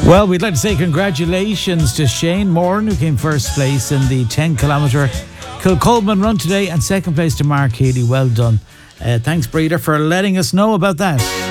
Well, we'd like to say congratulations to Shane Moran, who came first place in the 10-kilometre Kilcolman run today, and second place to Mark Healy. Well done. Thanks, Breeder, for letting us know about that.